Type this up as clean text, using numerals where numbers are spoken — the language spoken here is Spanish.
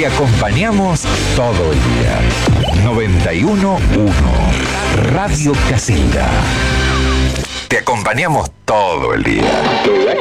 acompañamos todo el día. 91.1 Radio Casita. Te acompañamos todo el día.